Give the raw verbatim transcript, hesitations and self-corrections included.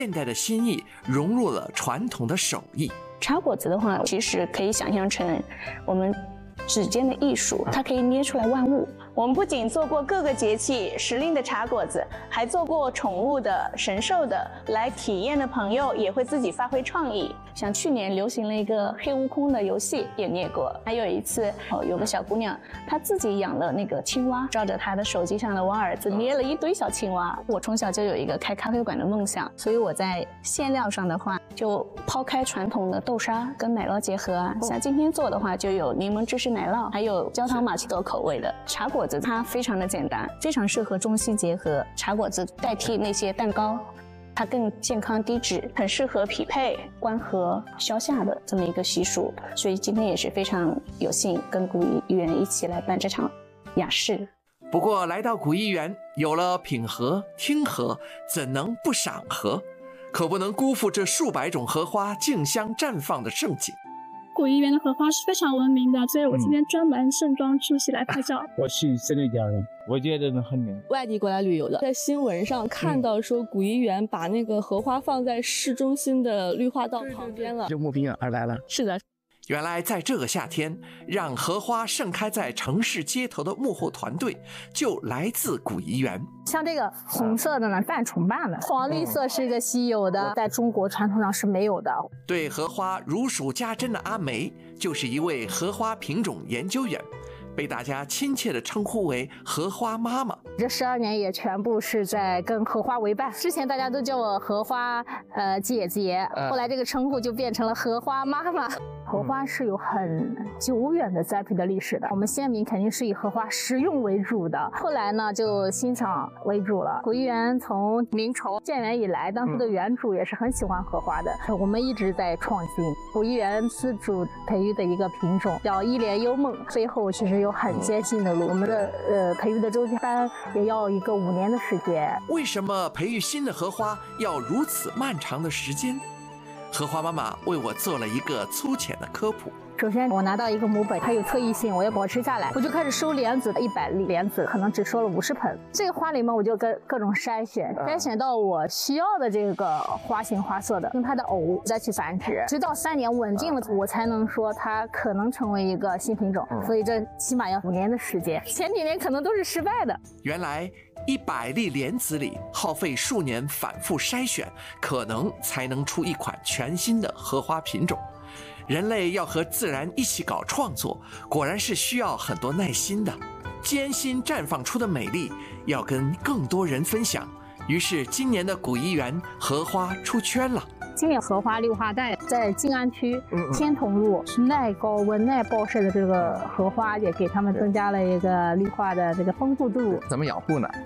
现代的新意融入了传统的手艺。 茶果子的话，其实可以想象成我们指尖的艺术，它可以捏出来万物。我们不仅做过各个节气时令的茶果子，还做过宠物的、神兽的。来体验的朋友也会自己发挥创意，像去年流行了一个黑悟空的游戏也捏过。还有一次，哦，有个小姑娘，她自己养了那个青蛙，照着她的手机上的王儿子捏了一堆小青蛙。我从小就有一个开咖啡馆的梦想，所以我在馅料上的话，就抛开传统的豆沙跟奶酪结合啊，像今天做的话，就有柠檬芝士奶酪，还有焦糖玛奇朵口味的茶果子。它非常的简单，非常适合中西结合。茶果子代替那些蛋糕，它更健康低脂，很适合匹配关河消夏的这么一个习俗。所以今天也是非常有幸跟古一园一起来办这场雅事。 不过来到古一园，有了品荷、听荷，怎能不赏荷？可不能辜负这数百种荷花竞相绽放的盛景。 古一园的荷花是非常闻名的，所以我今天专门盛装出席来拍照。 嗯、我是真的家人，我觉得很美。 外地过来旅游的，在新闻上看到说古一园把那个荷花放在市中心的绿化道旁边了， 就慕名而来了。 是的。 原来在这个夏天，让荷花盛开在城市街头的幕后团队就来自古一园。 像这个红色的呢，半重瓣的，黄绿色是一个稀有的，在中国传统上是没有的。 对荷花如数家珍的阿梅，就是一位荷花品种研究员，被大家亲切地称呼为荷花妈妈。 这十二年也全部是在跟荷花为伴。之前大家都叫我荷花呃姐姐，后来这个称呼就变成了荷花妈妈。荷花是有很久远的栽培的历史的，我们先民肯定是以荷花食用为主的，后来呢就欣赏为主了。古一园从明朝建园以来，当时的园主也是很喜欢荷花的，我们一直在创新。古一园自主培育的一个品种叫一帘幽梦，背后其实有很艰辛的路，我们的呃培育的周期班也要一个五年的时间。 为什么培育新的荷花要如此漫长的时间？荷花妈妈为我做了一个粗浅的科普。 首先我拿到一个母本，它有特异性，我要保持下来，我就开始收莲子，一百粒莲子可能只收了五十盆。这个花里面我就跟各种筛选，筛选到我需要的这个花型花色的，用它的偶再去繁殖，直到三年稳定了，我才能说它可能成为一个新品种。所以这起码要五年的时间，前几年可能都是失败的。 原来一百粒莲子里耗费数年反复筛选，可能才能出一款全新的荷花品种。人类要和自然一起搞创作，果然是需要很多耐心的。艰辛绽放出的美丽，要跟更多人分享。于是今年的古一园荷花出圈了。 今年荷花绿化带在静安区天童路，耐高温耐暴晒的这个荷花也给他们增加了一个绿化的这个丰富度。 怎么养护呢？